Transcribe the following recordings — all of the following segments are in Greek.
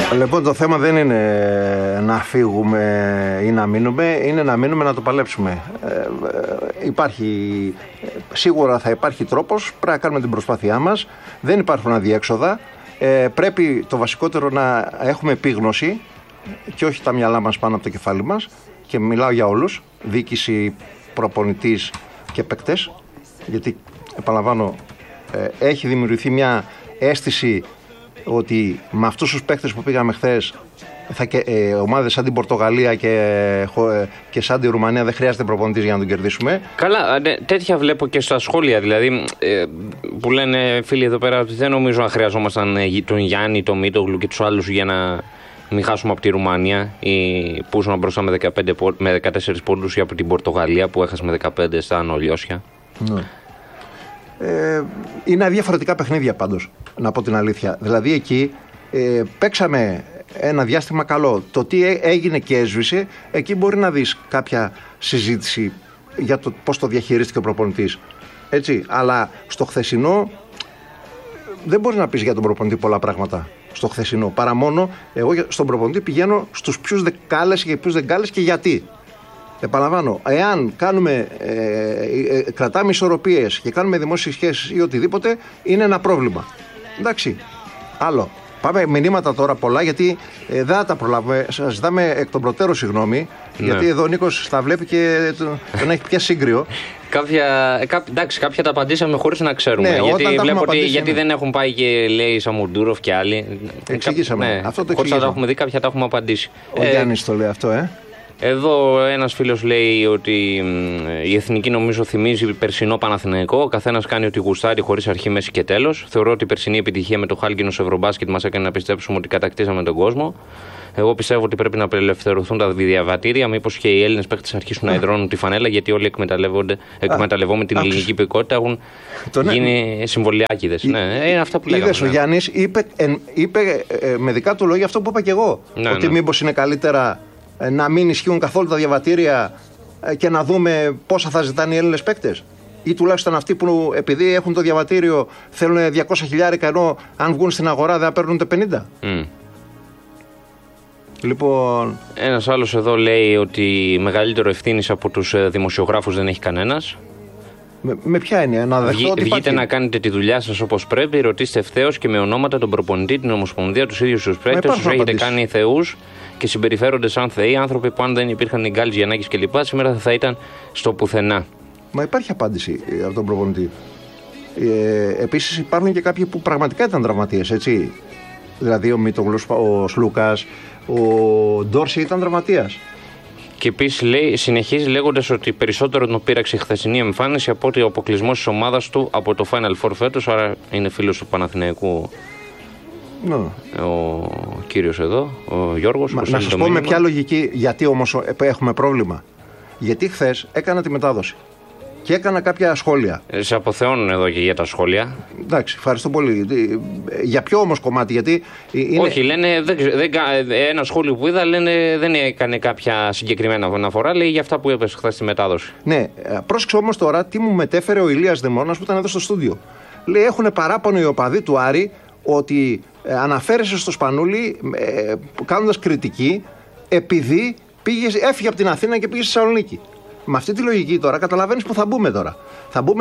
Λοιπόν, το θέμα δεν είναι να φύγουμε ή να μείνουμε, είναι να μείνουμε να το παλέψουμε. Σίγουρα θα υπάρχει τρόπος, πρέπει να κάνουμε την προσπάθειά μας, δεν υπάρχουν αδιέξοδα. Πρέπει το βασικότερο να έχουμε επίγνωση και όχι τα μυαλά μας πάνω από το κεφάλι μας, και μιλάω για όλους, διοίκηση, προπονητής και παίκτες, γιατί επαναλαμβάνω, έχει δημιουργηθεί μια αίσθηση ότι με αυτούς τους παίκτες που πήγαμε χθες, ομάδες σαν την Πορτογαλία και σαν την Ρουμανία δεν χρειάζεται προπονητής για να τον κερδίσουμε. Καλά, τέτοια βλέπω και στα σχόλια, δηλαδή που λένε φίλοι εδώ πέρα ότι δεν νομίζω να χρειαζόμασταν τον Γιάννη, τον Μίτογλου και τους άλλους για να μην χάσουμε από τη Ρουμανία ή που ήσουν μπροστά με 14 πόντους ή από την Πορτογαλία που έχασε με 15 στα Νολιώσια. Ναι. Είναι διαφορετικά παιχνίδια πάντως, να πω την αλήθεια. Δηλαδή εκεί παίξαμε ένα διάστημα καλό. Το τι έγινε και έσβησε, εκεί μπορεί να δεις κάποια συζήτηση για το πώς το διαχειρίστηκε ο προπονητής. Έτσι, αλλά στο χθεσινό δεν μπορείς να πεις για τον προπονητή πολλά πράγματα. Στο χθεσινό, παρά μόνο εγώ στον προπονητή πηγαίνω στους ποιους δεκάλες και ποιους δεκάλες και γιατί. Επαναλαμβάνω, εάν κρατάμε ισορροπίες και κάνουμε δημόσιες σχέσεις ή οτιδήποτε, είναι ένα πρόβλημα. Εντάξει, άλλο. Πάμε μηνύματα τώρα πολλά, γιατί δεν θα τα προλάβουμε. Σας ζητάμε εκ των προτέρων συγγνώμη, γιατί εδώ ο Νίκος τα βλέπει και τον έχει πια σύγκριο. Εντάξει, κάποια τα απαντήσαμε χωρίς να ξέρουμε. Ναι, γιατί βλέπω γιατί δεν έχουν πάει και λέει Σαμουντούροφ και άλλοι. Εξηγήσαμε. Αυτό το εξηγήσαμε. Χωρίς να τα έχουμε δει, κάποια τα έχουμε απαντήσει. Ο Γιάννης το λέει αυτό, Εδώ ένας φίλος λέει ότι η εθνική νομίζω θυμίζει περσινό Παναθηναϊκό. Ο καθένας κάνει ό,τι γουστάρει χωρίς αρχή, μέση και τέλος. Θεωρώ ότι η περσινή επιτυχία με το Χάλκινο στο Ευρωμπάσκετ μας έκανε να πιστέψουμε ότι κατακτήσαμε τον κόσμο. Εγώ πιστεύω ότι πρέπει να απελευθερωθούν τα διαβατήρια. Μήπως και οι Έλληνες παίκτες αρχίσουν να υδρώνουν τη φανέλα, γιατί όλοι εκμεταλλευόμενοι την ελληνική υπηκότητα έχουν γίνει συμβολιάκηδες. Ναι, είναι αυτά που λέγαμε. Είδες, ο Γιάννης είπε με δικά του λόγια αυτό που είπα και εγώ. Ότι μήπως είναι καλύτερα να μην ισχύουν καθόλου τα διαβατήρια και να δούμε πόσα θα ζητάνε οι Έλληνες παίκτες. Ή τουλάχιστον αυτοί που επειδή έχουν το διαβατήριο θέλουν 200.000, ενώ αν βγουν στην αγορά δεν παίρνουν 50. Λοιπόν, ένας άλλος εδώ λέει ότι μεγαλύτερο ευθύνης από τους δημοσιογράφους δεν έχει κανένας. Με ποια έννοια, να δεχτώ ότι βγείτε να κάνετε τη δουλειά σας όπως πρέπει, ρωτήστε ευθέως και με ονόματα τον προπονητή, την Ομοσπονδία, τους ίδιους τους παίκτες, τους έχετε κάνει θεούς και συμπεριφέρονται σαν θεοί, άνθρωποι που αν δεν υπήρχαν οι Γκάλης, Γιαννάκης κλπ. Σήμερα θα ήταν στο πουθενά. Μα υπάρχει απάντηση από τον προπονητή. Επίσης υπάρχουν και κάποιοι που πραγματικά ήταν τραυματίες, έτσι. Δηλαδή ο Μίτογλους, ο Σλούκας, ο Ντόρση ήταν τραυματίας. Και επίσης συνεχίζει λέγοντας ότι περισσότερο τον πείραξε η χθεσινή εμφάνιση από ότι ο αποκλεισμός της ομάδας του από το Final Four φέτος. Άρα είναι φίλος του Παναθηναϊκού ο κύριος εδώ, ο Γιώργος. Να σας πω με ποια λογική, γιατί όμως έχουμε πρόβλημα. Γιατί χθες έκανα τη μετάδοση και έκανα κάποια σχόλια. Σε αποθεώνουν εδώ και για τα σχόλια. Εντάξει, ευχαριστώ πολύ. Για ποιο όμως κομμάτι, γιατί. Όχι, λένε. Ένα σχόλιο που είδα λένε δεν έκανε κάποια συγκεκριμένα αναφορά. Λέει για αυτά που είπες χθες στη μετάδοση. Ναι, πρόσεξε όμως τώρα τι μου μετέφερε ο Ηλίας Δεμόνας που ήταν εδώ στο στούντιο. Λέει: έχουν παράπονο οι οπαδοί του Άρη ότι αναφέρεσαι στο Σπανούλι κάνοντας κριτική επειδή έφυγε από την Αθήνα και πήγε στη Θεσσαλονίκη. Με αυτή τη λογική τώρα καταλαβαίνεις που θα μπούμε τώρα. Θα μπούμε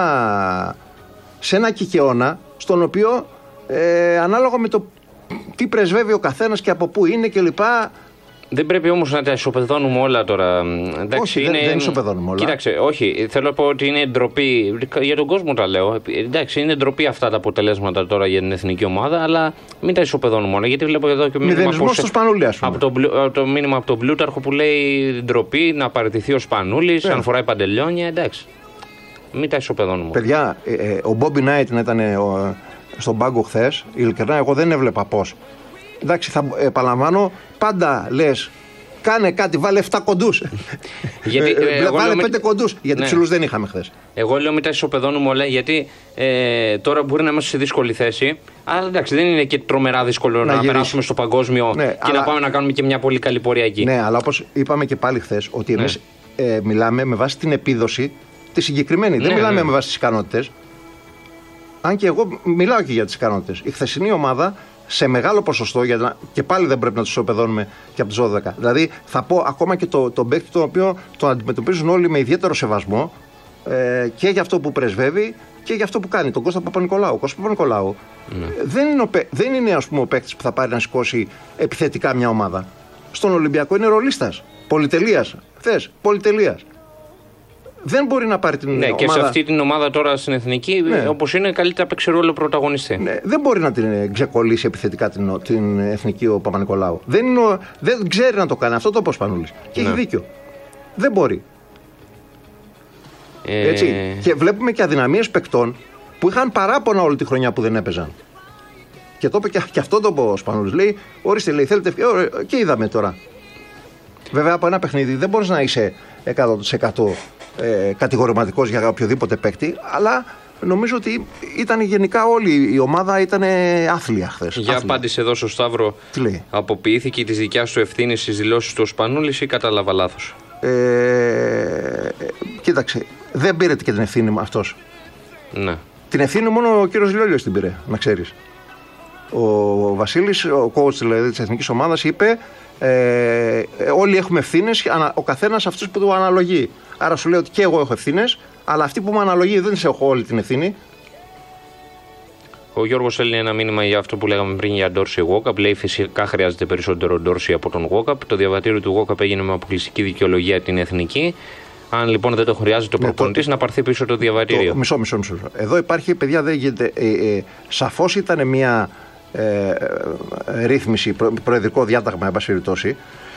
σε ένα κικαιώνα στον οποίο ανάλογα με το τι πρεσβεύει ο καθένας και από πού είναι κλπ. Δεν πρέπει όμως να τα ισοπεδώνουμε όλα τώρα. Εντάξει, όχι, δεν ισοπεδώνουμε όλα. Κοίταξε, όχι. Θέλω να πω ότι είναι ντροπή. Για τον κόσμο τα λέω. Εντάξει, είναι ντροπή αυτά τα αποτελέσματα τώρα για την εθνική ομάδα, αλλά μην τα ισοπεδώνουμε όλα. Γιατί βλέπω εδώ και μηδενισμός στο Σπανούλι, ας πούμε. Το μήνυμα από τον Πλούταρχο που λέει ντροπή να παραιτηθεί ο Σπανούλης, αν φοράει παντελόνια. Εντάξει. Μην τα ισοπεδώνουμε. Παιδιά, ο Μπόμπι Νάιτ να ήταν στον πάγκο χθες. Ειλικρινά, εγώ δεν έβλεπα πώς. Εντάξει, θα επαναλαμβάνω, πάντα λες, κάνε κάτι, βάλε 7 κοντούς. Βάλε 5 κοντούς, γιατί ψηλούς δεν είχαμε χθες. Εγώ λέω μην τα ισοπεδώνουμε όλα, γιατί τώρα μπορεί να είμαστε σε δύσκολη θέση, αλλά εντάξει, δεν είναι και τρομερά δύσκολο να περάσουμε στο παγκόσμιο και να πάμε να κάνουμε και μια πολύ καλή πορεία εκεί. Ναι, αλλά όπως είπαμε και πάλι χθες, ότι εμείς μιλάμε με βάση την επίδοση τη συγκεκριμένη. Δεν μιλάμε με βάση τις ικανότητες. Αν και εγώ μιλάω και για τις ικανότητες. Η χθεσινή ομάδα σε μεγάλο ποσοστό, και πάλι δεν πρέπει να τους ισοπεδώνουμε και από τους 12. Δηλαδή θα πω ακόμα και τον παίκτη τον οποίο τον αντιμετωπίζουν όλοι με ιδιαίτερο σεβασμό και για αυτό που πρεσβεύει και για αυτό που κάνει, τον Κώστα Παπα-Νικολάου. Ο Κώστας Παπα-Νικολάου δεν είναι ας πούμε, ο παίκτης που θα πάρει να σηκώσει επιθετικά μια ομάδα. Στον Ολυμπιακό είναι ρολίστας, πολυτελείας. Χθες, πολυτελείας. Δεν μπορεί να πάρει την ομάδα. Και σε αυτή την ομάδα τώρα στην εθνική, όπως είναι, καλύτερα παίξει ρόλο πρωταγωνιστή. Ναι, δεν μπορεί να την ξεκολλήσει επιθετικά την εθνική ο Παπα-Νικολάου. Δεν ξέρει να το κάνει. Αυτό το πω Σπανούλης. Και έχει δίκιο. Δεν μπορεί. Έτσι. Και βλέπουμε και αδυναμίες παικτών που είχαν παράπονα όλη τη χρονιά που δεν έπαιζαν. Και το είπε και αυτό το πω ο Σπανούλης. Λέει, ορίστε, λέει, θέλετε ευκαιρία. Και είδαμε τώρα. Βέβαια από ένα παιχνίδι δεν μπορείς να είσαι 100% κατηγορηματικός για οποιοδήποτε παίκτη, αλλά νομίζω ότι ήταν γενικά όλη η ομάδα ήταν άθλια χθες. Για απάντησε εδώ στο Σταύρο. Αποποιήθηκε της δικιάς του ευθύνης στις δηλώσεις του Σπανούλης ή κατάλαβα λάθος? Κοίταξε, δεν πήρε και την ευθύνη αυτός. Ναι. Την ευθύνη μόνο ο κύριος Λιόλιος την πήρε, να ξέρεις. Ο Βασίλης, ο coach δηλαδή, της εθνικής ομάδας, είπε όλοι έχουμε ευθύνες, ο καθένας αυτούς που του αναλογεί. Άρα σου λέω ότι και εγώ έχω ευθύνες, αλλά αυτή που μου αναλογεί δεν σε έχω όλη την ευθύνη. Ο Γιώργος έλεγε ένα μήνυμα για αυτό που λέγαμε πριν για Ντόρση Walkup. Λέει φυσικά χρειάζεται περισσότερο Ντόρση από τον Walkup. Το διαβατήριο του Walkup έγινε με αποκλειστική δικαιολογία την εθνική. Αν λοιπόν δεν το χρειάζεται ο προπονητής, να πάρθει πίσω το διαβατήριο. Μισό. Εδώ υπάρχει, παιδιά, δεν γίνεται. Σαφώς ήταν μια ρύθμιση, προεδρικό διάταγμα, εν πάση περιπτώσει,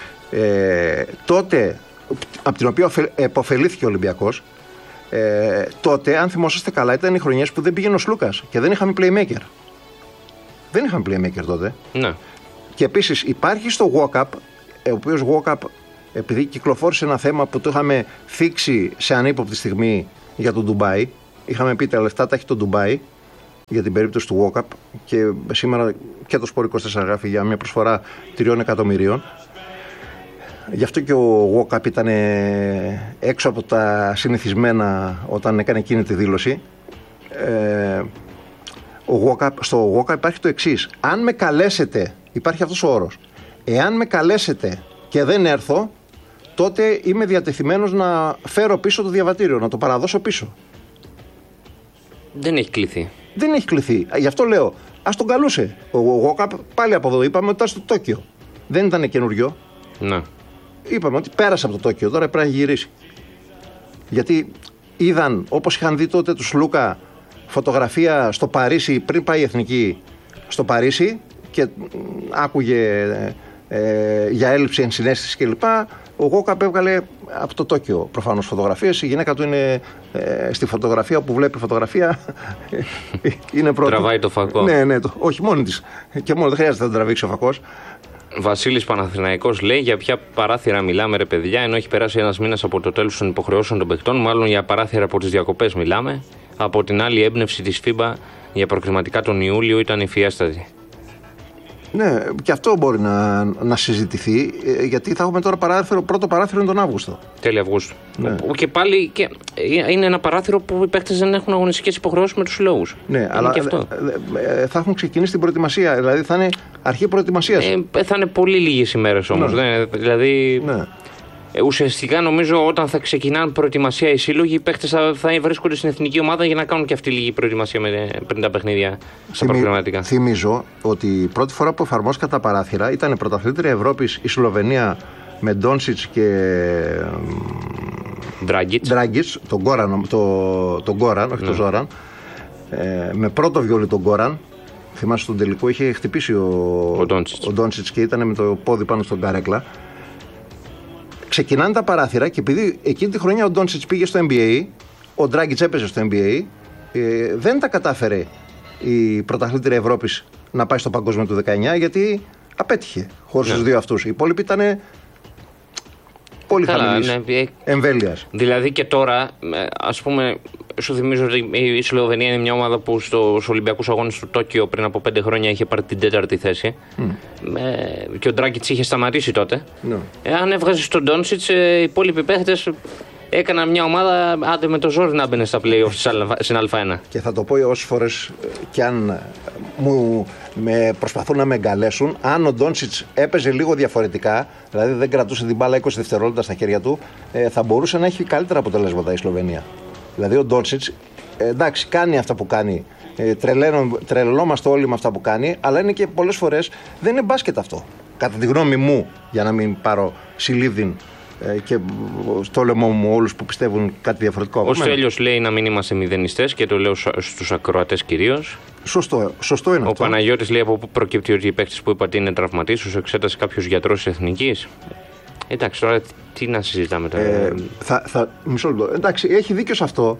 τότε από την οποία επωφελήθηκε ο Ολυμπιακός. Τότε, αν θυμόσαστε καλά, ήταν οι χρονιές που δεν πήγαινε ο Σλούκας και δεν είχαμε playmaker. Δεν είχαμε playmaker τότε. Ναι. Και επίσης υπάρχει στο Walkup, ο οποίος Walkup, επειδή κυκλοφόρησε ένα θέμα που το είχαμε θίξει σε ανύποπτη στιγμή για το Ντουμπάι, είχαμε πει τα λεφτά τα έχει το Ντουμπάι για την περίπτωση του Walkup, και σήμερα και το Σπορ 24 γράφει για μια προσφορά 3 εκατομμυρίων. Γι' αυτό και ο Walkup ήταν έξω από τα συνηθισμένα όταν έκανε εκείνη τη δήλωση. Στο Walkup υπάρχει το εξής. Αν με καλέσετε, υπάρχει αυτός ο όρος, εάν με καλέσετε και δεν έρθω, τότε είμαι διατεθειμένος να φέρω πίσω το διαβατήριο, να το παραδώσω πίσω. Δεν έχει κληθεί. Δεν έχει κληθεί. Γι' αυτό λέω, ας τον καλούσε. Ο Walkup πάλι από εδώ είπαμε ότι ήταν στο Τόκιο. Δεν ήταν καινούριο. Ναι. Είπαμε ότι πέρασε από το Τόκιο, τώρα πρέπει να γυρίσει. Γιατί είδαν, όπως είχαν δει τότε του Σλούκα, φωτογραφία στο Παρίσι πριν πάει η εθνική στο Παρίσι και άκουγε για έλλειψη ενσυναίσθησης κλπ. Ο Walkup έβγαλε από το Τόκιο προφανώς φωτογραφίες. Η γυναίκα του είναι στη φωτογραφία, όπου βλέπει φωτογραφία είναι πρώτη. Τραβάει το φακό. Ναι, όχι μόνη της. Και μόνο δεν χρειάζεται να τον τραβήξει ο φακός. Βασίλης Παναθηναϊκός λέει: για ποια παράθυρα μιλάμε, ρε παιδιά, ενώ έχει περάσει ένας μήνας από το τέλος των υποχρεώσεων των παιχτών? Μάλλον για παράθυρα από τις διακοπές μιλάμε. Από την άλλη, η έμπνευση της FIBA για προκριματικά τον Ιούλιο ήταν υφιέστατη. Ναι, και αυτό μπορεί να συζητηθεί, γιατί θα έχουμε τώρα πρώτο παράθυρο είναι τον Αύγουστο. Τέλη Αυγούστου. Ναι. Και πάλι είναι ένα παράθυρο που οι παίκτες δεν έχουν αγωνιστικές υποχρεώσεις με τους συλλόγους. Ναι, αλλά και αυτό. Θα έχουν ξεκινήσει την προετοιμασία, δηλαδή θα είναι αρχή προετοιμασίας. Θα είναι πολύ λίγες ημέρες όμως. Ναι. Δηλαδή. Ναι. Ουσιαστικά νομίζω όταν θα ξεκινάνε προετοιμασία οι σύλλογοι, οι παίκτες θα βρίσκονται στην εθνική ομάδα για να κάνουν και αυτή λίγη προετοιμασία πριν τα παιχνίδια στα προγραμματικά. Θυμίζω ότι η πρώτη φορά που εφαρμόστηκαν τα παράθυρα ήταν πρωταθλήτρια Ευρώπης η Σλοβενία με Ντόνσιτς και Ντράγκιτς, τον Γκόραν, όχι τον Ζόραν, με πρώτο βιολί τον Γκόραν. Θυμάσαι στον τελικό είχε χτυπήσει ο Ντόνσιτς και ήταν με το πόδι πάνω στον καρέκλα. Ξεκινάνε τα παράθυρα και επειδή εκείνη τη χρονιά ο Ντόνσιτς πήγε στο NBA, ο Ντράγκιτς έπαιζε στο NBA, δεν τα κατάφερε η πρωταθλήτρια Ευρώπης να πάει στο παγκόσμιο του 19, γιατί απέτυχε χωρίς τους δύο αυτούς. Οι υπόλοιποι ήταν πολύ χαμηλής εμβέλειας. Δηλαδή και τώρα, ας πούμε, σου θυμίζω ότι η Σλοβενία είναι μια ομάδα που στους Ολυμπιακούς Αγώνες του Τόκιο πριν από 5 χρόνια είχε πάρει την 4η θέση. Και ο Ντράγκιτς είχε σταματήσει τότε. Αν έβγαζε τον Ντόνσιτς, οι υπόλοιποι παίχτες έκανα μια ομάδα άντε με το ζόρι να μπαινε στα play-off στην Α1. Και θα το πω όσες φορές κι αν με προσπαθούν να με εγκαλέσουν, αν ο Ντόντσιτς έπαιζε λίγο διαφορετικά, δηλαδή δεν κρατούσε την μπάλα 20 δευτερόλεπτα στα χέρια του, θα μπορούσε να έχει καλύτερα αποτελέσματα η Σλοβενία. Δηλαδή ο Ντόντσιτς, εντάξει, κάνει αυτά που κάνει. Τρελόμαστε όλοι με αυτά που κάνει, αλλά είναι και πολλές φορές δεν είναι μπάσκετ αυτό. Κατά τη γνώμη μου, για να μην πάρω συλλήβδιν και στο λαιμό μου όλους που πιστεύουν κάτι διαφορετικό. Ο Στέλιος λέει να μην είμαστε μηδενιστές και το λέω στους ακροατές κυρίως. Σωστό είναι αυτό. αυτό. Ο Παναγιώτης λέει από πού προκύπτει ότι οι παίκτες που είπατε είναι τραυματίες, τους εξέτασε κάποιος γιατρός της Εθνικής. Εντάξει, τώρα τι να συζητάμε τώρα. Μισό λεπτό. Εντάξει, έχει δίκιο σε αυτό.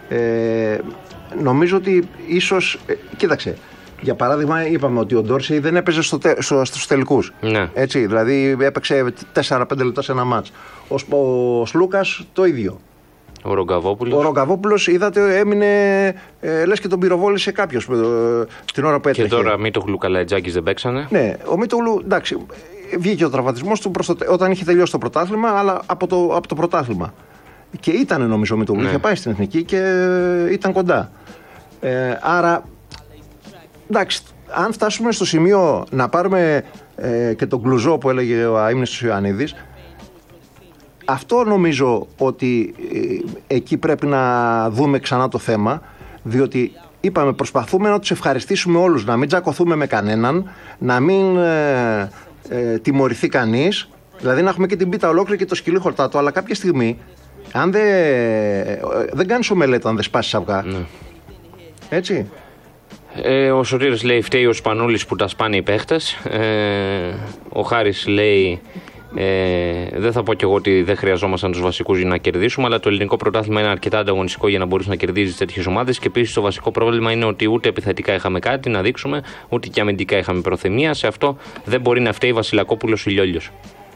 Νομίζω ότι ίσως. Κοίταξε. Για παράδειγμα, είπαμε ότι ο Ντόρσεϊ δεν έπαιζε στους τελικούς. Ναι. Έτσι, δηλαδή έπαιξε 4-5 λεπτά σε ένα μάτς. Ο Σλούκας το ίδιο. Ο Ρογκαβόπουλος, είδατε, έμεινε λες και τον πυροβόλησε κάποιος την ώρα που έτρεχε. Και τώρα Μίτογλου Καλατζάκης δεν παίξανε. Ναι, ο Μίτογλου, εντάξει, βγήκε ο τραυματισμός του όταν είχε τελειώσει το πρωτάθλημα, αλλά από το πρωτάθλημα. Και ήταν νομίζω ο Μίτογλου, είχε πάει στην Εθνική και ήταν κοντά. Άρα, εντάξει, αν φτάσουμε στο σημείο να πάρουμε και τον Κλουζό που έλεγε ο αείμνηστος Ιωαννίδης, αυτό νομίζω ότι εκεί πρέπει να δούμε ξανά το θέμα, διότι είπαμε προσπαθούμε να τους ευχαριστήσουμε όλους, να μην τζακωθούμε με κανέναν, να μην τιμωρηθεί κανείς, δηλαδή να έχουμε και την πίτα ολόκληρη και το σκυλί χορτάτο, αλλά κάποια στιγμή αν δεν κάνεις ομελέτα αν δεν σπάσεις αυγά. Ναι. Έτσι. Ο Σωτήρης λέει φταίει ο Σπανούλης που τα σπάνε οι παίχτες. Ο Χάρης λέει δεν θα πω κι εγώ ότι δεν χρειαζόμασταν τους βασικούς για να κερδίσουμε, αλλά το ελληνικό πρωτάθλημα είναι αρκετά ανταγωνιστικό για να μπορείς να κερδίζεις τέτοιες ομάδες. Και επίσης το βασικό πρόβλημα είναι ότι ούτε επιθετικά είχαμε κάτι να δείξουμε, ούτε και αμυντικά είχαμε προθυμία. Σε αυτό δεν μπορεί να φταίει Βασιλακόπουλος ή Λιόλιος.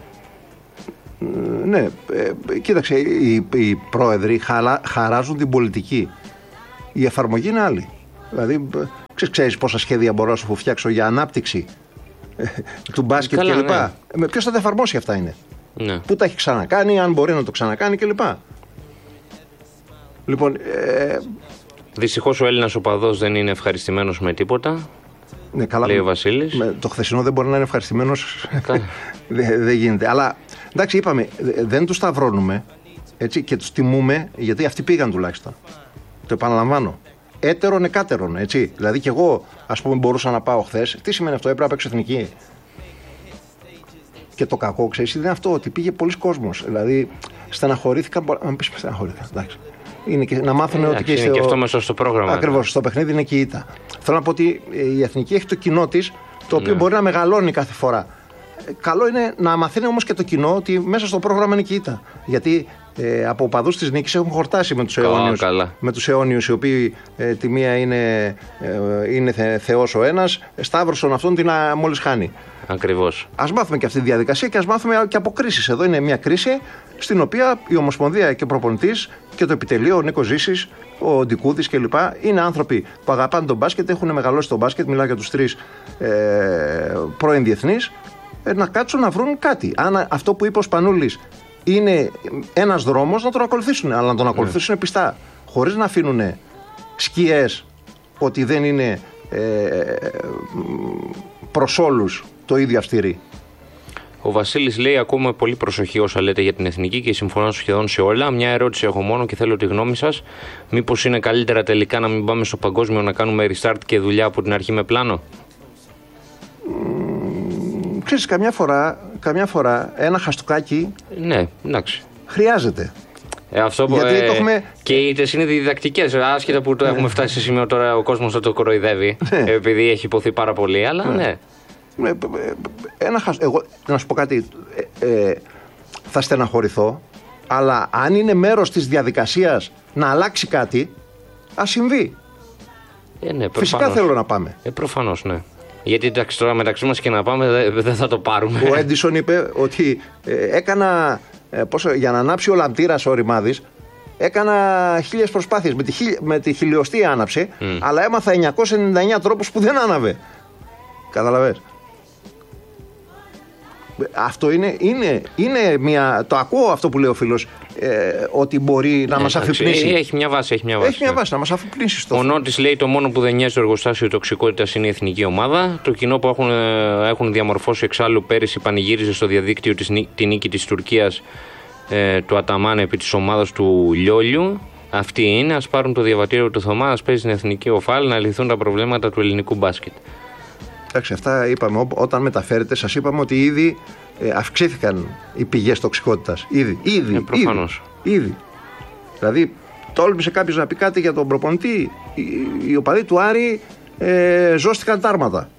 Ναι, κοίταξε, οι πρόεδροι χαράζουν την πολιτική. Η εφαρμογή είναι άλλη. Δηλαδή, ξέρεις πόσα σχέδια μπορώ να σου φτιάξω για ανάπτυξη του μπάσκετ κλπ. Ναι. Ποιος θα τα εφαρμόσει αυτά είναι. Ναι. Πού τα έχει ξανακάνει, αν μπορεί να το ξανακάνει κλπ. Λοιπόν. Δυστυχώς ο Έλληνας οπαδός δεν είναι ευχαριστημένος με τίποτα. Ναι, καλά, λέει ο Βασίλης. Το χθεσινό δεν μπορεί να είναι ευχαριστημένος. Δεν γίνεται. Αλλά εντάξει, είπαμε, δεν τους σταυρώνουμε έτσι, και τους τιμούμε γιατί αυτοί πήγαν τουλάχιστον. Το επαναλαμβάνω. Έτερον εκάτερον, έτσι. Δηλαδή και εγώ, ας πούμε, μπορούσα να πάω χθες. Τι σημαίνει αυτό, έπρεπε να παίξω εθνική. Και το κακό, ξέρεις, είναι αυτό, ότι πήγε πολλοί κόσμος. Δηλαδή, στεναχωρήθηκαν. Αν πεις στεναχωρήθηκαν, εντάξει. Είναι και να μάθουν ότι και και αυτό μέσα στο πρόγραμμα. Ακριβώς, στο παιχνίδι είναι και η ήττα. Θέλω να πω ότι η εθνική έχει το κοινό της, το οποίο μπορεί να μεγαλώνει κάθε φορά. Καλό είναι να μαθαίνει όμως και το κοινό ότι μέσα στο πρόγραμμα είναι και η ήττα. Γιατί από οπαδούς της νίκης έχουν χορτάσει με τους αιώνιους, οι οποίοι τη μία είναι Θεός ο ένας, σταύρωσον αυτόν την μόλις χάνει. Ακριβώς. Ας μάθουμε και αυτή τη διαδικασία και ας μάθουμε και από κρίσεις. Εδώ είναι μια κρίση στην οποία η Ομοσπονδία και ο προπονητής και το επιτελείο, ο Νίκος Ζήσης, ο Ντικούδης κλπ. Είναι άνθρωποι που αγαπάνε τον μπάσκετ, έχουν μεγαλώσει τον μπάσκετ. Μιλάω για τους τρεις πρώην διεθνείς. Να κάτσουν να βρουν κάτι. Αν αυτό που είπε ο Σπανούλης είναι ένας δρόμος, να τον ακολουθήσουν. Αλλά να τον ακολουθήσουν πιστά. Χωρίς να αφήνουν σκιές ότι δεν είναι προς όλους το ίδιο αυστηρή. Ο Βασίλης λέει: ακούμε πολύ προσοχή όσα λέτε για την εθνική και συμφωνώ σχεδόν σε όλα. Μια ερώτηση έχω μόνο και θέλω τη γνώμη σας. Μήπως είναι καλύτερα τελικά να μην πάμε στο παγκόσμιο, να κάνουμε restart και δουλειά από την αρχή με πλάνο? Ξέρεις, καμιά φορά ένα χαστούκάκι. Ναι, εντάξει. Χρειάζεται. Αυτό που και οι ήττες είναι διδακτικές. Άσχετα που το έχουμε φτάσει σε σημείο τώρα ο κόσμος θα το κοροϊδεύει. Επειδή έχει υποθεί πάρα πολύ, αλλά ναι. Εγώ, να σου πω κάτι, θα στεναχωρηθώ, αλλά αν είναι μέρος της διαδικασίας να αλλάξει κάτι, ας συμβεί. Ναι, φυσικά θέλω να πάμε. Προφανώς, ναι. Γιατί εντάξει, τώρα μεταξύ μας και να πάμε δεν θα το πάρουμε. Ο Έντισον είπε ότι έκανα, για να ανάψει ο λαμπτήρας ο Ρημάδης, έκανα 1000 προσπάθειες, με τη χιλιοστή άναψε, αλλά έμαθα 999 τρόπους που δεν άναβε. Καταλαβες. Αυτό είναι μια. Το ακούω αυτό που λέει ο φίλος. ότι μπορεί να μας αφυπνίσει. Έχει μια βάση. Έχει μια βάση να μας αφυπνίσει. Ο Νότης λέει: το μόνο που δεν νοιάζει το εργοστάσιο τοξικότητας είναι η εθνική ομάδα. Το κοινό που έχουν διαμορφώσει εξάλλου πέρυσι πανηγύριζε στο διαδίκτυο τη νίκη της Τουρκίας του Αταμάν επί της ομάδας του Λιόλιου. Αυτοί είναι. Ας πάρουν το διαβατήριο του Θωμά, ας παίζει στην εθνική ΟΦΑΛ, να λυθούν τα προβλήματα του ελληνικού μπάσκετ. Εντάξει, αυτά είπαμε. Όταν μεταφέρετε, σας είπαμε ότι ήδη αυξήθηκαν οι πηγές τοξικότητας. Ήδη. Προφανώς. Ήδη. Δηλαδή, τόλμησε κάποιος να πει κάτι για τον προπονητή. Οι οπαδοί του Άρη ζώστηκαν τάρματα.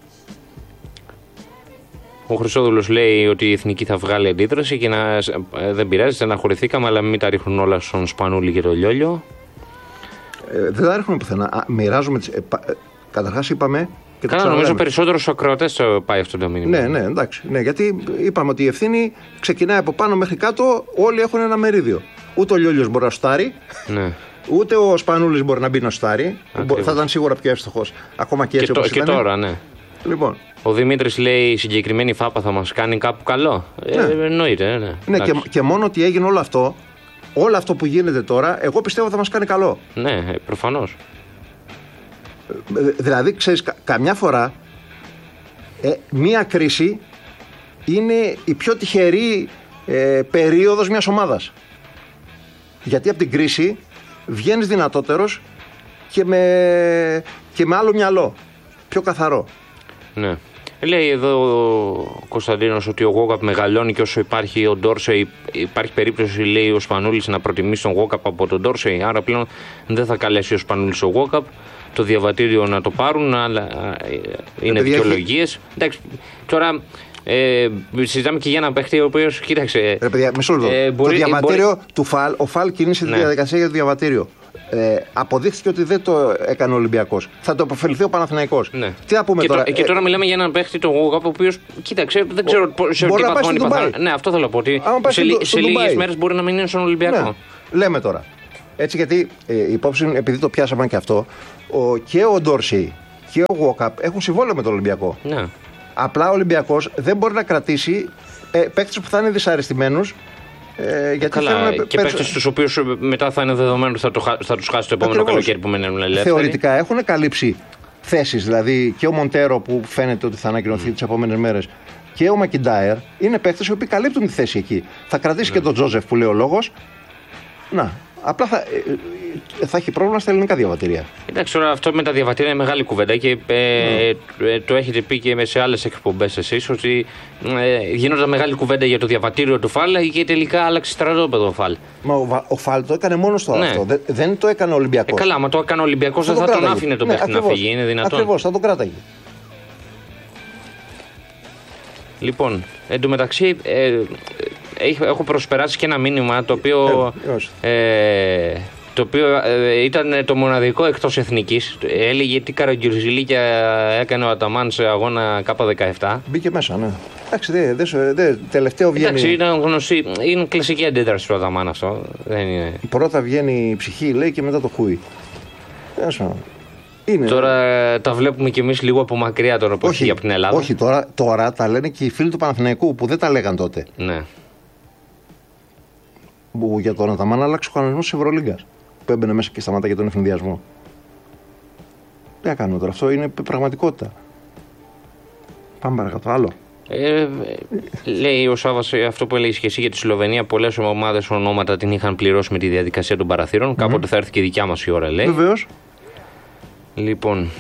Ο Χρυσόδουλος λέει ότι η εθνική θα βγάλει αντίδραση και δεν πειράζει, στεναχωρηθήκαμε, αλλά μην τα ρίχνουν όλα στον Σπανούλη και τον Λιόλιο. Δεν τα ρίχνουν πουθενά. Μοιράζουμε τις. Καταρχάς είπαμε. Καλά, νομίζω περισσότερο στους ακροατές πάει αυτό το μήνυμα. Ναι, εντάξει. Ναι, γιατί είπαμε ότι η ευθύνη ξεκινάει από πάνω μέχρι κάτω, όλοι έχουν ένα μερίδιο. Ούτε ο Λιόλιος μπορεί να στάρει, ναι. Ούτε ο Σπανούλης μπορεί να μπει να στάρει. Θα ήταν σίγουρα πιο εύστοχος. Ακόμα και έτσι όπως και τώρα, ναι. Λοιπόν. Ο Δημήτρης λέει: η συγκεκριμένη φάπα θα μας κάνει κάπου καλό. Ναι. Εννοείται, ναι. Ναι, και μόνο ότι έγινε όλο αυτό που γίνεται τώρα, εγώ πιστεύω θα μας κάνει καλό. Ναι, προφανώς. Δηλαδή, ξέρεις, καμιά φορά μία κρίση είναι η πιο τυχερή περίοδος μιας ομάδας. Γιατί από την κρίση βγαίνεις δυνατότερος και με άλλο μυαλό, πιο καθαρό. Ναι. Λέει εδώ ο Κωνσταντίνος ότι ο Γόκαπ μεγαλώνει και όσο υπάρχει ο Ντόρσεϊ, υπάρχει περίπτωση, λέει, ο Σπανούλης να προτιμήσει τον Γόκαπ από τον Ντόρσεϊ. Άρα πλέον δεν θα καλέσει ο Σπανούλης ο Γόκαπ. Το διαβατήριο να το πάρουν, αλλά είναι δικαιολογίες. Εντάξει, τώρα συζητάμε και για ένα παίχτη ο οποίος, κοίταξε. Ρε παιδιά, μισό λεπτό. Το διαβατήριο του ΦΑΛ, ο ΦΑΛ κίνησε τη διαδικασία για το διαβατήριο. Αποδείχθηκε ότι δεν το έκανε ο Ολυμπιακός. Θα το αποφεληθεί ο Παναθηναϊκός. Ναι. Τι θα πούμε τώρα. Και τώρα μιλάμε για έναν παίχτη, τον Γόκαπ, ο οποίος, κοίταξε, δεν ξέρω σε τι βαθμό είναι. Ναι, αυτό θέλω να πω. Ότι σε λίγες μέρες μπορεί να μην είναι στον Ολυμπιακό. Ναι. Λέμε τώρα. Έτσι, γιατί υπόψη, επειδή το πιάσαμε και αυτό, και ο Ντόρσεϊ και ο Γόκαπ έχουν συμβόλαιο με τον Ολυμπιακό. Ναι. Απλά ο Ολυμπιακός δεν μπορεί να κρατήσει παίκτες που θα είναι δυσαρεστημένους. Γιατί καλά, και παίκτες τους οποίους μετά θα είναι δεδομένο ότι θα τους χάσει το επόμενο καλοκαίρι που μένουν ελεύθεροι. Θεωρητικά έχουν καλύψει θέσεις. Δηλαδή και ο Μοντέρο που φαίνεται ότι θα ανακοινωθεί τις επόμενες μέρες και ο Μακιντάιρ είναι παίκτες οι οποίοι καλύπτουν τη θέση εκεί. Θα κρατήσει και τον Τζόζεφ που λέει ο λόγος. Να. Απλά θα έχει πρόβλημα στα ελληνικά διαβατήρια. Εντάξει, τώρα αυτό με τα διαβατήρια είναι μεγάλη κουβέντα και το έχετε πει και σε άλλες εκπομπές εσείς ότι γίνονταν μεγάλη κουβέντα για το διαβατήριο του ΦΑΛ και τελικά άλλαξε στρατόπεδο ο ΦΑΛ. Μα ο ΦΑΛ το έκανε μόνος του αυτό. Δεν το έκανε ο Ολυμπιακός. Καλά, μα το έκανε ο Ολυμπιακός δεν θα τον άφηνε τον παίχτη να φύγει. Είναι δυνατόν. Ακριβώς, θα τον κράταγε. Λοιπόν, εντωμεταξύ έχω προσπεράσει και ένα μήνυμα το οποίο ήταν το μοναδικό εκτός εθνικής. Έλεγε τι καραγκιουζιλίκια έκανε ο Αταμάν σε αγώνα K17. Μπήκε μέσα, ναι. Εντάξει, τελευταίο βγαίνει. Εντάξει, ήταν γνωστή. Είναι κλασική αντίδραση του Αταμάν αυτό. Δεν είναι. Πρώτα βγαίνει η ψυχή, λέει, και μετά το χούι. Είναι. Τώρα τα βλέπουμε κι εμείς λίγο από μακριά τώρα που έχει από την Ελλάδα. Όχι, τώρα τα λένε και οι φίλοι του Παναθηναϊκού που δεν τα λέγαν τότε. Ναι. Που για τον Αταμάν άλλαξε ο κανονισμός της Ευρωλίγκας. Που έμπαινε μέσα και σταμάτα για τον ευνηδιασμό. Τι να κάνουμε τώρα, αυτό είναι πραγματικότητα. Πάμε παρακάτω, άλλο. Λέει ο Σάββας αυτό που έλεγες και εσύ για τη Σλοβενία. Πολλές ομάδες ονόματα την είχαν πληρώσει με τη διαδικασία των παραθύρων. Κάποτε θα έρθει και η δικιά μας η ώρα, λέει. Βεβαίως. Λοιπόν,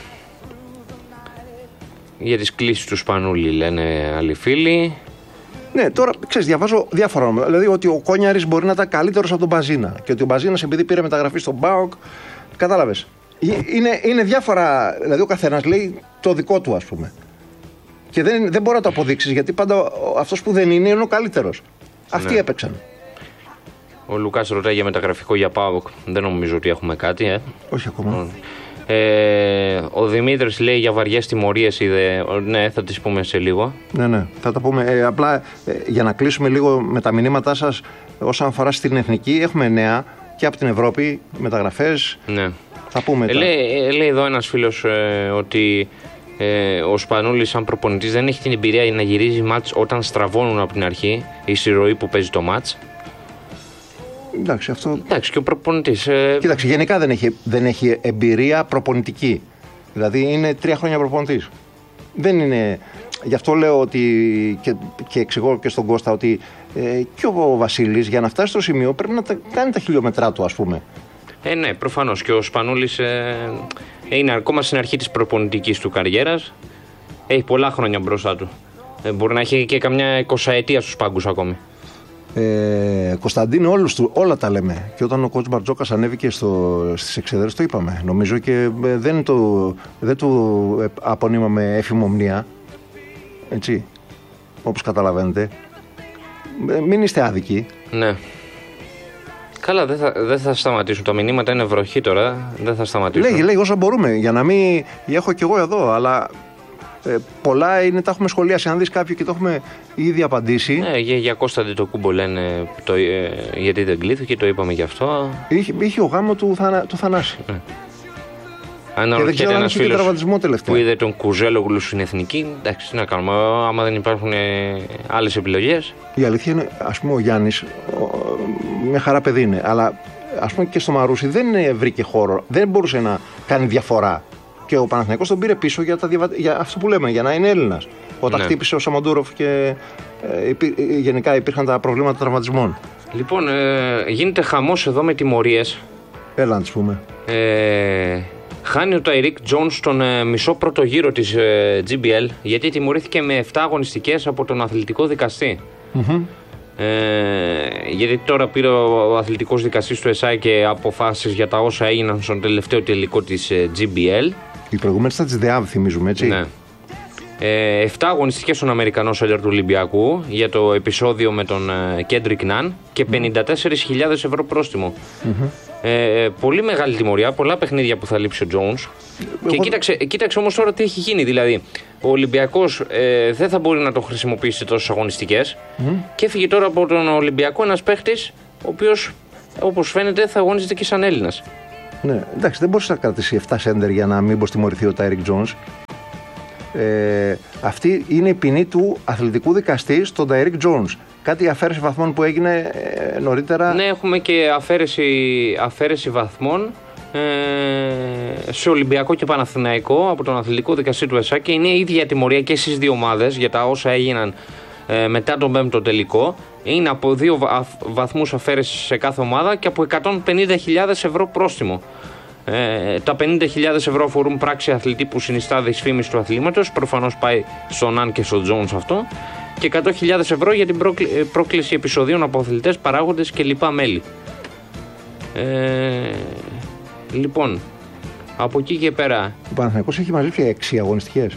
για τις κλήσεις του Σπανούλη λένε άλλοι φίλοι. Ναι, τώρα ξέρεις, διαβάζω διάφορα ονόματα. Δηλαδή ότι ο Κόνιαρης μπορεί να ήταν καλύτερος από τον Μπαζίνα. Και ότι ο Μπαζίνας επειδή πήρε μεταγραφή στον ΠΑΟΚ. Κατάλαβες. Είναι διάφορα. Δηλαδή ο καθένας λέει το δικό του, ας πούμε. Και δεν μπορεί να το αποδείξεις γιατί πάντα αυτός που δεν είναι ο καλύτερος. Αυτοί έπαιξαν. Ο Λουκάς ρωτάει για μεταγραφικό για ΠΑΟΚ. Δεν νομίζω ότι έχουμε κάτι, Όχι ακόμα. Ο Δημήτρης λέει για βαριές τιμωρίες. Ναι, θα τις πούμε σε λίγο. Ναι, θα τα πούμε. Απλά για να κλείσουμε λίγο με τα μηνύματά σας όσον αφορά στην εθνική, έχουμε νέα και από την Ευρώπη μεταγραφές. Ναι. Θα πούμε. Λέει εδώ ένας φίλος ότι ο Σπανούλης σαν προπονητής δεν έχει την εμπειρία να γυρίζει μάτς όταν στραβώνουν από την αρχή η συρροή που παίζει το μάτς. Εντάξει, αυτό... Εντάξει, και ο προπονητής. Κοίταξε, γενικά δεν έχει εμπειρία προπονητική. Δηλαδή είναι 3 χρόνια προπονητής. Δεν είναι. Γι' αυτό λέω ότι και εξηγώ και στον Κώστα ότι και ο Βασίλης για να φτάσει στο σημείο πρέπει να κάνει τα χιλιόμετρά του, ας πούμε. Ναι, προφανώς. Και ο Σπανούλης είναι ακόμα στην αρχή της προπονητικής του καριέρας. Έχει πολλά χρόνια μπροστά του. Μπορεί να έχει και καμιά 20ετία στους πάγκους ακόμη. Κωνσταντίνο, όλα τα λέμε. Και όταν ο κότς Μπαρτζόκας ανέβηκε στις εξεδρές, το είπαμε. Νομίζω και δεν του απονείμαμε εφημομνία. Έτσι. Όπως καταλαβαίνετε. Μην είστε άδικοι. Ναι. Καλά, δεν θα σταματήσουν. Τα μηνύματα είναι βροχή τώρα. Δεν θα σταματήσουν. Λέγει όσα μπορούμε. Για να μην. Έχω κι εγώ εδώ, αλλά. Πολλά είναι, τα έχουμε σχολιάσει. Αν δεις κάποιο και το έχουμε ήδη απαντήσει. Ναι, για Κώστα Αντετοκούμπο λένε γιατί δεν κλείθηκε, το είπαμε γι' αυτό. Είχε ο γάμο του Θανάση. Και δεν ξέρω αν είχε και τραυματισμό τελευταία. Που είδε τον Κουζέλογλου στην εθνική. Εντάξει, τι να κάνουμε, άμα δεν υπάρχουν άλλες επιλογές. Η αλήθεια είναι, ας πούμε, ο Γιάννης μια χαρά παιδί είναι, αλλά ας πούμε και στο Μαρούσι δεν βρήκε χώρο, δεν μπορούσε να κάνει διαφορά. Και ο Παναθηναϊκός τον πήρε πίσω για αυτό που λέμε, για να είναι Έλληνας. Όταν χτύπησε ο Σαμαντούροφ και γενικά υπήρχαν τα προβλήματα τραυματισμών. Λοιπόν, γίνεται χαμός εδώ με τιμωρίες. Έλα να τις πούμε. Χάνει ο Ταϊρίκ Τζόνς στον μισό πρώτο γύρο της GBL, γιατί τιμωρήθηκε με 7 αγωνιστικές από τον αθλητικό δικαστή. Γιατί τώρα πήρε ο αθλητικός δικαστής του ΕΣΑ και αποφάσεις για τα όσα έγιναν στον τελευταίο τελικό της GBL. Οι προηγούμενες ήταν της ΔΕΑΒ, θυμίζουμε, έτσι. Ναι. 7 αγωνιστικές στον Αμερικανό σέντερ του Ολυμπιακού για το επεισόδιο με τον Κέντρικ Ναν και 54.000 ευρώ πρόστιμο. Πολύ μεγάλη τιμωρία, πολλά παιχνίδια που θα λείψει ο Τζόουνς. Και κοίταξε όμως τώρα τι έχει γίνει. Δηλαδή, ο Ολυμπιακός δεν θα μπορεί να το χρησιμοποιήσει τόσες αγωνιστικές και έφυγε τώρα από τον Ολυμπιακό ένας παίχτης ο οποίος, όπως φαίνεται, θα αγωνίζεται και σαν Έλληνας. Ναι, εντάξει, δεν μπορούσε να κρατήσει 7 σέντερ για να μην τιμωρηθεί ο Τάιρικ Τζόνς. Αυτή είναι η ποινή του αθλητικού δικαστή στον Τάιρικ Τζόνς. Κάτι αφαίρεση βαθμών που έγινε νωρίτερα. Ναι, έχουμε και αφαίρεση βαθμών σε Ολυμπιακό και Παναθηναϊκό από τον αθλητικό δικαστή του ΕΣΑ και είναι η ίδια τιμωρία και στις δύο ομάδες για τα όσα έγιναν μετά τον 5ο τελικό. Είναι από 2 βαθμούς αφαίρεση σε κάθε ομάδα και από 150.000 ευρώ πρόστιμο. Τα 50.000 ευρώ αφορούν πράξη αθλητή που συνιστά δυσφήμιση του αθλήματος. Προφανώς πάει στον Αν και στον Τζόνς αυτό. Και 100.000 ευρώ για την πρόκληση επεισοδίων από αθλητές, παράγοντες και λοιπά μέλη. Λοιπόν, από εκεί και πέρα. Ο Παναθηναϊκός έχει μαζέψει 6 αγωνιστικές.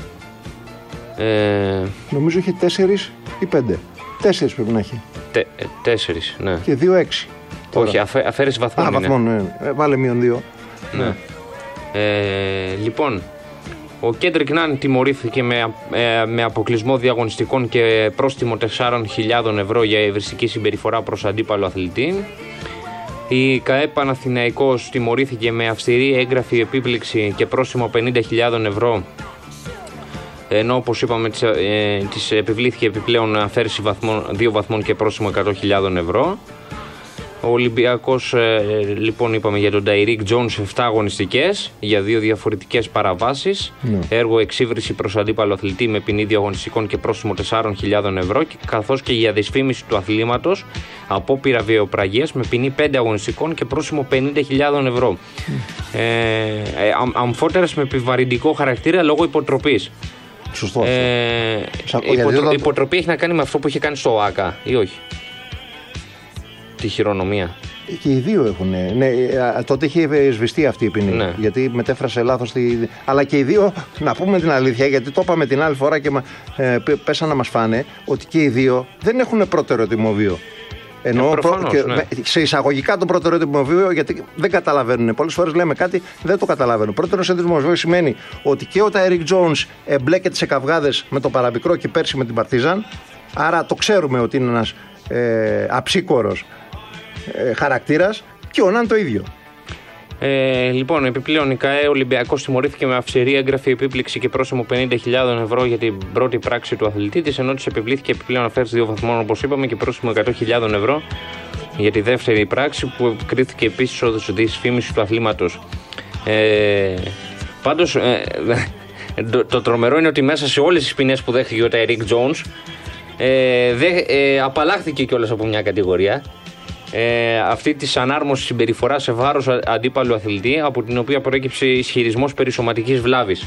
Νομίζω έχει 4 ή 5. 4 πρέπει να έχει. 4, ναι. Και 2-6. Όχι, αφαίρεση βαθμών. Βαθμών, ναι. Βάλε -2. Ναι. Λοιπόν, ο Κέντρικ Ναν τιμωρήθηκε με αποκλεισμό διαγωνιστικών και πρόστιμο 4.000 ευρώ για ευριστική συμπεριφορά προς αντίπαλο αθλητή. Η ΚΑΕ Παναθηναϊκός τιμωρήθηκε με αυστηρή έγγραφη επίπληξη και πρόστιμο 50.000 ευρώ, ενώ όπως είπαμε της επιβλήθηκε επιπλέον αφαίρεση 2 βαθμών και πρόστιμο 100.000 ευρώ. Ο Ολυμπιακός, λοιπόν, είπαμε για τον Ταϊρίκ Τζόνς 7 αγωνιστικές για 2 διαφορετικές παραβάσεις. Έργο εξύβριση προς αντίπαλο αθλητή με ποινή 2 αγωνιστικών και πρόστιμο 4.000 ευρώ, καθώς και για δυσφήμιση του αθλήματος, απόπειρα βιαιοπραγίας με ποινή 5 αγωνιστικών και πρόστιμο 50.000 ευρώ. Αμφότερες με επιβαρυντικό χαρακτήρα λόγω υποτροπής. Σωστό. Η υποτροπή έχει να κάνει με αυτό που είχε κάνει στο ΟΑΚΑ ή όχι? Τη χειρονομία. Και οι δύο έχουν. Ναι, τότε είχε σβηστεί αυτή η ποινή. Ναι. Γιατί μετέφρασε λάθος. Αλλά και οι δύο, να πούμε την αλήθεια, γιατί το είπαμε την άλλη φορά και πέσαν να μας φάνε, ότι και οι δύο δεν έχουν πρώτερο ετοιμοβίο. Ενώ ναι. Σε εισαγωγικά το πρώτερο ετοιμοβίο, γιατί δεν καταλαβαίνουν. Πολλές φορές λέμε κάτι, δεν το καταλαβαίνουν. Πρώτερο ετοιμοβίο σημαίνει ότι και ο Τάιρικ Τζόνς εμπλέκεται σε καυγάδες με το Παραμπικρό και πέρσι με την Παρτίζαν. Άρα το ξέρουμε ότι είναι ένας αψίκορος χαρακτήρας, και ο Ναν το ίδιο. Λοιπόν, επιπλέον η ΚΑΕ Ολυμπιακός τιμωρήθηκε με αυστηρή έγγραφη επίπληξη και πρόστιμο 50.000 ευρώ για την πρώτη πράξη του αθλητή της, ενώ της επιβλήθηκε επιπλέον αφαίρεση 2 βαθμών, όπως είπαμε, και πρόστιμο 100.000 ευρώ για τη δεύτερη πράξη που κρίθηκε επίσης ως δυσφήμιση του αθλήματος. Πάντως το τρομερό είναι ότι μέσα σε όλες τις ποινές που δέχτηκε ο Τάιρικ Τζόουνς απαλλάχθηκε κιόλας από μια κατηγορία, αυτή της ανάρμοσης συμπεριφοράς σε βάρος αντίπαλου αθλητή, από την οποία προέκυψε ισχυρισμός περί σωματικής βλάβης.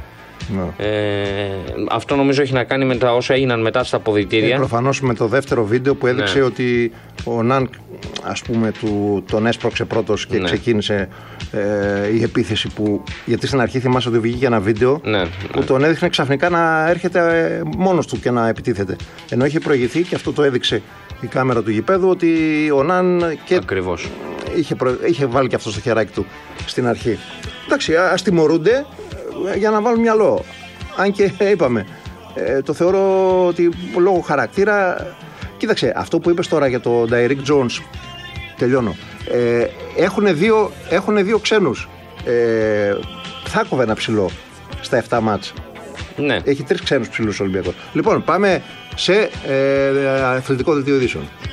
Αυτό νομίζω έχει να κάνει με τα όσα έγιναν μετά στα αποδυτήρια. Προφανώς με το δεύτερο βίντεο που έδειξε ότι ο Ναν, ας πούμε, τον έσπρωξε πρώτος και ξεκίνησε η επίθεση που. Γιατί στην αρχή θυμάσαι ότι βγήκε ένα βίντεο που τον έδειχνε ξαφνικά να έρχεται μόνος του και να επιτίθεται. Ενώ είχε προηγηθεί, και αυτό το έδειξε η κάμερα του γηπέδου, ότι ο Ναν είχε βάλει και αυτό στο χεράκι του στην αρχή. Εντάξει, ας τιμωρούνται για να βάλουν μυαλό. Αν και είπαμε, το θεωρώ ότι λόγω χαρακτήρα. Κοίταξε, αυτό που είπες τώρα για το Τάιρικ Τζόουνς, τελειώνω. Έχουν δύο ξένους. Θα κόβε ένα ψηλό στα 7 μάτς. Ναι. Έχει 3 ξένους ψηλούς Ολυμπιακός. Λοιπόν, πάμε σε αθλητικό δελτίο ειδήσεων.